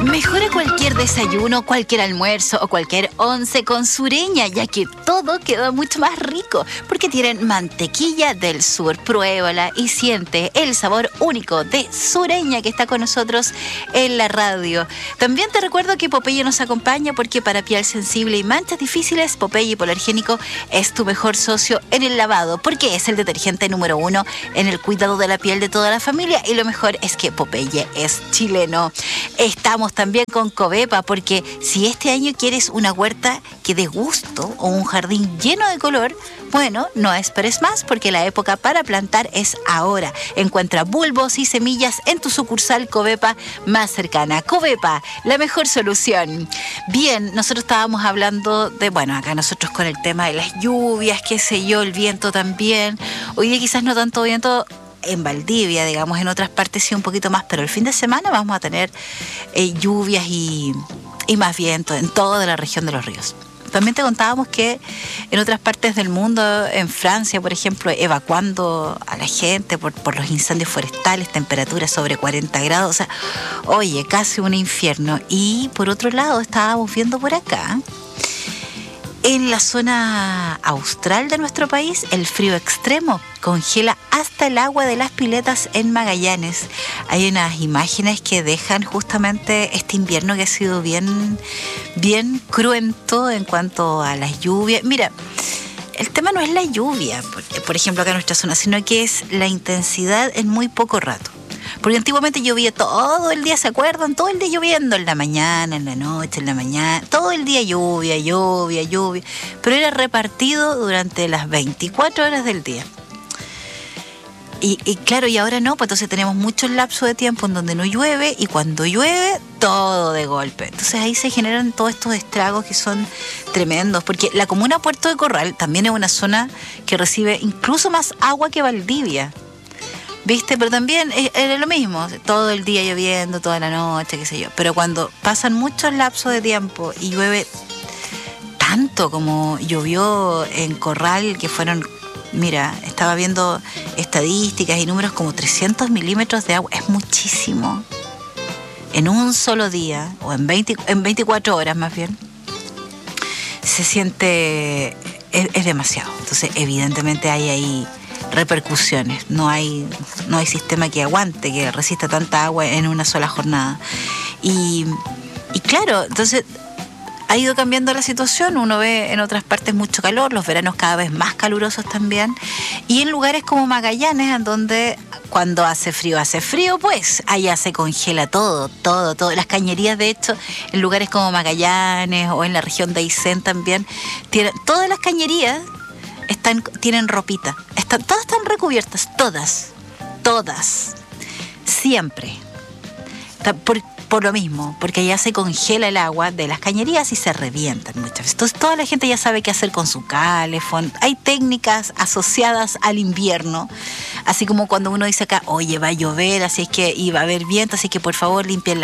Mejora cualquier desayuno, cualquier almuerzo o cualquier once con Sureña, ya que todo queda mucho más rico, porque tienen mantequilla del sur. Pruébala y siente el sabor único de Sureña, que está con nosotros en la radio. También te recuerdo que Popeye nos acompaña, porque para piel sensible y manchas difíciles, Popeye Hipoalergénico es tu mejor socio en el lavado, porque es el detergente número 1 en el cuidado de la piel de toda la familia, y lo mejor es que Popeye es chileno. Estamos también con Covepa, porque si este año quieres una huerta que dé gusto o un jardín lleno de color, bueno, no esperes más, porque la época para plantar es ahora. Encuentra bulbos y semillas en tu sucursal Covepa más cercana. Covepa, la mejor solución. Bien, nosotros estábamos hablando de, bueno, acá nosotros con el tema de las lluvias, qué sé yo, el viento también. Hoy día quizás no tanto viento en Valdivia, digamos, en otras partes sí un poquito más, pero el fin de semana vamos a tener lluvias y más viento en toda la región de los ríos. También te contábamos que en otras partes del mundo, en Francia, por ejemplo, evacuando a la gente por los incendios forestales, temperaturas sobre 40 grados, o sea, oye, casi un infierno. Y por otro lado, estábamos viendo por acá, en la zona austral de nuestro país, el frío extremo congela hasta el agua de las piletas en Magallanes. Hay unas imágenes que dejan justamente este invierno que ha sido bien cruento en cuanto a las lluvias. Mira, el tema no es la lluvia, por ejemplo, acá en nuestra zona, sino que es la intensidad en muy poco rato. Porque antiguamente llovía todo el día, ¿se acuerdan? Todo el día lloviendo, en la mañana, en la noche, en la mañana, todo el día lluvia, pero era repartido durante las 24 horas del día. Y claro, y ahora no, pues entonces tenemos muchos lapsos de tiempo en donde no llueve, y cuando llueve, todo de golpe. Entonces ahí se generan todos estos estragos que son tremendos, porque la comuna Puerto de Corral también es una zona que recibe incluso más agua que Valdivia. ¿Viste? Pero también era lo mismo, todo el día lloviendo, toda la noche, qué sé yo. Pero cuando pasan muchos lapsos de tiempo y llueve tanto como llovió en Corral, que fueron, mira, estaba viendo estadísticas y números, como 300 milímetros de agua, es muchísimo. En un solo día, o en 24 horas más bien, se siente, es demasiado. Entonces, evidentemente hay ahí repercusiones, no hay sistema que aguante, que resista tanta agua en una sola jornada. Y claro, entonces ha ido cambiando la situación. Uno ve en otras partes mucho calor, los veranos cada vez más calurosos también, y en lugares como Magallanes, en donde cuando hace frío, pues allá se congela todo. Las cañerías, de hecho, en lugares como Magallanes o en la región de Aysén también, todas las cañerías tienen ropita, todas están recubiertas, todas, siempre, por lo mismo, porque allá se congela el agua de las cañerías y se revientan muchas veces. Entonces toda la gente ya sabe qué hacer con su calefón. Hay técnicas asociadas al invierno, así como cuando uno dice acá, oye, va a llover, así es que, y va a haber viento, así que por favor limpien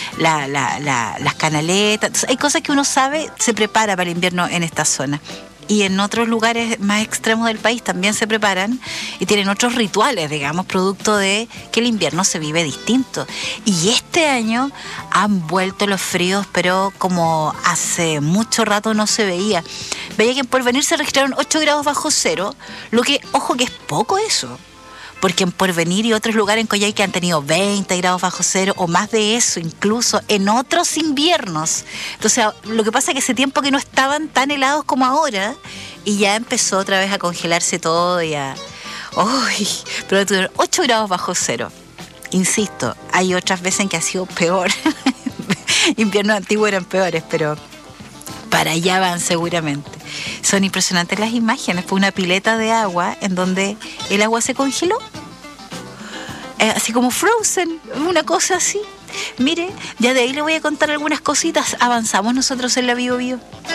las canaletas. Entonces, hay cosas que uno sabe, se prepara para el invierno en esta zona. Y en otros lugares más extremos del país también se preparan y tienen otros rituales, digamos, producto de que el invierno se vive distinto. Y este año han vuelto los fríos, pero como hace mucho rato no se veía. Veía que en Porvenir se registraron 8 grados bajo cero, lo que, ojo, que es poco eso. Porque en Porvenir y otros lugares en Coyhaique han tenido 20 grados bajo cero o más de eso, incluso en otros inviernos. Entonces, lo que pasa es que ese tiempo que no estaban tan helados como ahora, y ya empezó otra vez a congelarse todo y a... ¡Uy! Pero tuvieron 8 grados bajo cero. Insisto, hay otras veces en que ha sido peor. Inviernos antiguos eran peores, pero para allá van seguramente. Son impresionantes las imágenes. Fue una pileta de agua en donde el agua se congeló. Así como Frozen, una cosa así. Mire, ya de ahí le voy a contar algunas cositas. Avanzamos nosotros en la Bio Bio.